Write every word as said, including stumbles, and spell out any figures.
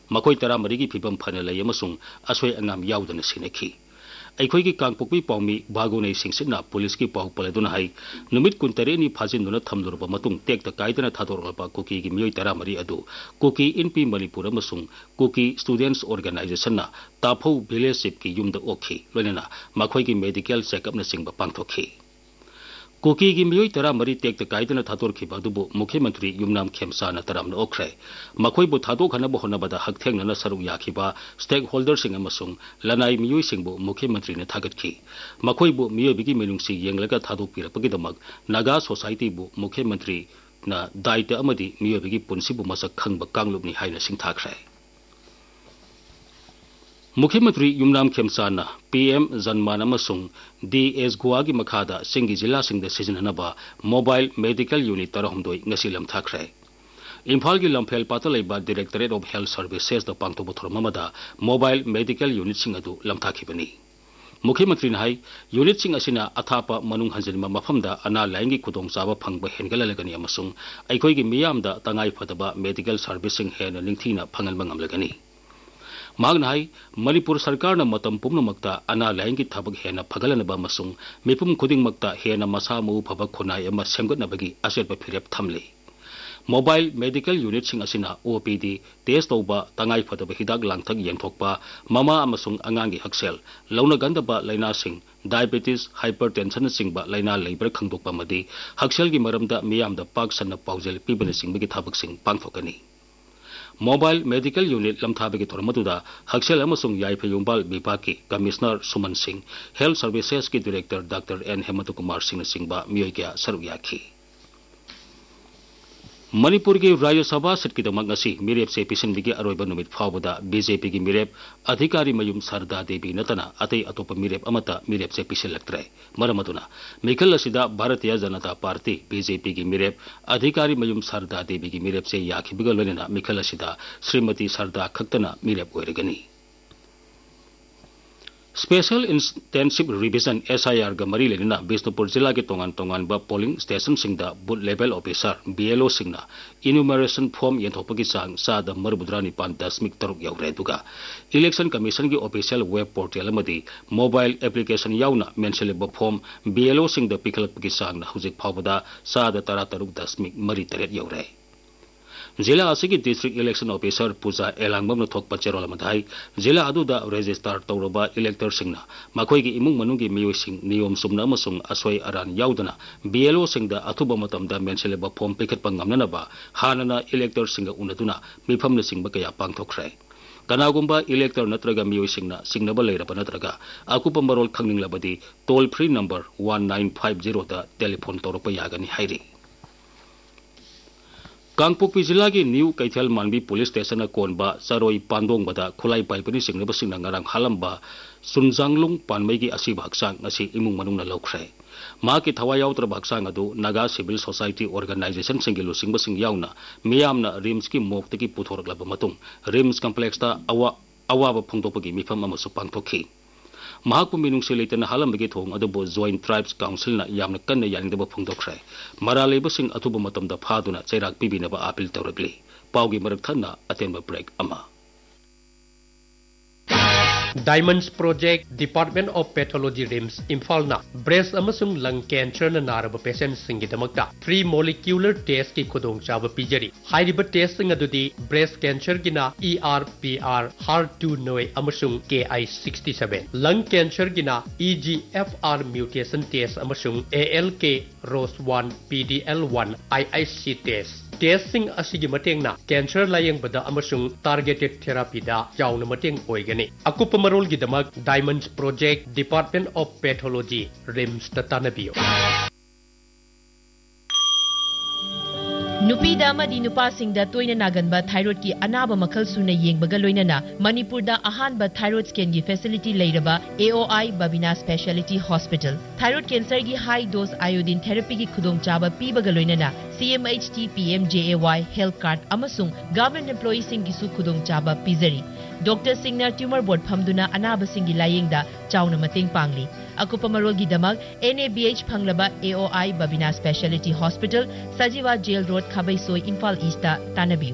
मखोई तरामरी की फिबम फन लय अमसुंग असोय अंगाम याउदन सिनेखी अखोई की कांगपोकपी पाउमी बागोनै सिंगसिना पुलिस की पाउ पलदुना हाई नुमित कुंतरेनी फाजिनुना थमलुरब मतुंग टेक्ता कायदना थादोरलबा कुकी की मियोई तरामरी अदु cookie इनपी Manipur अमसुंग cookie students organisation ताफौ विलेजशिप की युमद ओखी लोइनना मखोई की मेडिकल चेकअप न सिंगबा पांगथोखी कुकी की मियोई तरामरी टेक्ता कायदना थादोरखिबा अदुबु मुख्यमंत्री युमनाम खेमसाना तरामना ओखरे मखोईबु थादोखनब होनबदा हकथेंगना सरुक याखिबा स्टेक होल्डर सिंग अमसुंग लनाई मियोई सिंगबु मुख्यमंत्री ने थागतखी मखोईबु मियोबिगी मेनुंगसी येंगलगा थादोकपिरपगिदमक नागा सोसाइटी बु मुख्यमंत्री ना दायित्व अमदी मियोबिगी पुनसिबु मसक खंगब कांगलुबनी हाइना सिंगथाखरे मुख्यमंत्री Yumnam खेमसाना PM जन्मान अमसुंग D S Goa की मखादा सिंगी जिला सिंगदा सिजननबा mobile medical unit तरहमदोई ngasi lamthakre Imphal की लमफेल पाता लेबा directorate of health services the पांगतोब थोरमदा mobile medical unit सिंग अदु लमथाखिबनी मुख्यमंत्री नाई यूनिट सिंग असिना अथापा मनुंग हंजनमा मफमदा अना लाइंगी खुदोंग चाबा फंगबा हेनगललगनी अमसुंग अखोइगी मियामदा तंगाई फदबा मेडिकल सर्विसिंग हेन निंगथीना फंगलबा ngamlagani मागनाई मणिपुर सरकार मतम पुनमक्ता अना लाइंगी थबक हेन फगलनबा मसुंग मिपुम खुदिंगमक्ता हेन मसा मऊ फबक खुनाई अमा सेमगतनबगी असेरबा फिरेप थमले मोबाइल मेडिकल यूनिट सिंग असिना ओपीडी टेस्ट तौबा तंगाई फदबा हिदाक लांथक येंथोकपा ममा अमसुंग अंगांगी हक्सेल लौनगंदबा लाइना सिंग डायबिटीज हाइपरटेंशन सिंगबा लाइना लेबर खंगदोकपा मदी हक्सेल की मरमदा मियामदा पाक सन्न पाउजेल पिबने सिंगबगी थबक सिंग पांगथोकनी मोबाइल मेडिकल यूनिट लमथाबगी थोरमदुदा हक्सेल अमसुंग याइफयुंबाल विभाग की कमिश्नर सुमन सिंह हेल्थ सर्विसेज की director doctor N Hemant Kumar Singh सिंगबा मियोय क्या सरुक याखी मणिपुर की राज्यसभा सीट की दमंगसी मिरेप से पिसनबिगी अरोइबा नुमित फावदा बीजेपी की मिरेप अधिकारी मयुम सरदा देवी नतना अतई अतोप मिरेप अमता मिरेप से पिसलक्तरे मरमदुना मिखल असिदा भारतीय जनता पार्टी बीजेपी की मिरेप अधिकारी मयुम सरदा देवी की मिरेप से याखिबिगा लोनेना मिखल असिदा श्रीमती सरदा खक्तना मिरेप ओइरगनी स्पेशल इंटेंसिव रिविजन एसआईआर ग मरी लेना बिष्णुपुर जिला के तोंगान तोंगान बा polling station सिंगदा booth level officer BLO सिंगना enumeration form येंथोपगी चांग सादा मरबुद्रा निपान दशमिक तरुक यौरे दुगा इलेक्शन कमीशन की official web portal अमदी mobile application याउना मेंशलेब form BLO सिंगदा पिखलपगी चांग हुजिक फावदा सादा तरा तरुक दशमिक मरी तरेत यौरे जिला की डिस्ट्रिक्ट इलेक्शन ऑफिसर पूजा एलांगबम थोकपा चेरोल मधाई जिला अदुदा रजिस्टर तौरबा इलेक्टर सिंगना मखोइगी इमुंग मनुंगी मियोइसिंग नियम सुमना अमसुंग असोय अरान याउदना बीएलओ सिंगदा अथुबा मतमदा मेंशलेबा फॉर्म पिखतपा ngamnanaba हानना इलेक्टर सिंग उनदुना मिफमन सिंगबा कया पांगथोखरे कनागुंबा इलेक्टर नत्रगा मियोइसिंगना सिंगनबा लेरबा नत्रगा अकुपा Marol खंगनिंगलबदी toll free number one nine five zero दा टेलीफोन तौरपा यागनी हाइरी कांगपोकपी जिला की new Kaithal Manbi police station कोनबा सरोई पांडोंगबदा खुलाई पाइपनी सिंगनबसिंग नंगारांग हालंबा सुनजांगलुंग पानमई की असीब हक्सांग असी इमुंग मनुंगना लौख्रे मा की थवा याउत्र हक्सांग अदु नागा सिविल सोसाइटी ऑर्गेनाइजेशन सिंग लुसिंगबसिंग याउना मियामना रिम्स की मोक्तकी पुथोरकलब मतुंग रिम्स कॉम्प्लेक्स ता अवा अवाब फोंदोपगी मिफम अमसु पांगथोखी महाकु मिनुंगसे लेतना हालंबगी थोंग अदुबो जॉइंट ट्राइब्स काउंसिल ना यामना कन्ना यानिंगदब फोंदोखरे मरालेबसिंग अथुब मतमदा फादुना चैराक पिबिनबा अपील तौरगली पाउगी मरक थन्ना अतेंबा ब्रेक अमा Diamonds Project Department of Pathology Rims Imphal na breast amasung lung cancer na naraba patients singidamakta three molecular test ki khudong chaba pijari hairiba test sing adudi breast cancer gina E R P R H E R two noi amasung K I sixty-seven lung cancer gina E G F R mutation test amasung A L K R O S one P D L one I I C test testing asigi mateng na cancer layang bada amasung targeted therapy da yauna mateng oigani akupa marol gidamak Diamonds Project Department of Pathology Rims tatanabiyo नुपीदा मदी नुपासिंगदा तोइना नागनबा thyroid की अनाबा मखल सुना येंगबगा लोइनना मणिपुरदा अहानबा thyroid scan की facility लेरबा A O I Babina speciality hospital thyroid cancer की high dose iodine therapy की खुदोंग चाबा पीबगा लोइनना C M H T P M J A Y health card अमसुंग government employee सिंग की सु खुदोंग चाबा पीजरी doctor सिंगना tumour board फमदुना अनाबा सिंग की लायेंगदा चाउना मतेंग पांगली अकुपा मरोगी दमक N A B H फंगलबा A O I Babina speciality hospital सजीवा jail road खाबैसोई Imphal east तानबी